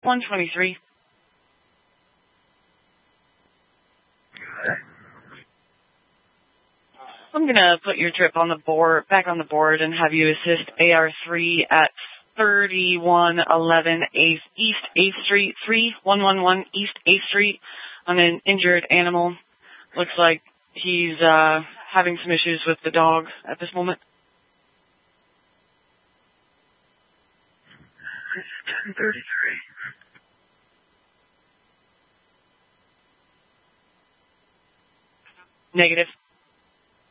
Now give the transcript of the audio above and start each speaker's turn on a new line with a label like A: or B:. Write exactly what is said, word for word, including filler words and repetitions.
A: one twenty-three. I'm going to put your trip on the board, back on the board and have you assist A R three at thirty-one eleven East eighth Street, three one one one East eighth Street on an injured animal. Looks like he's uh, having some issues with the dog at this moment.
B: ten thirty-three.
A: Negative.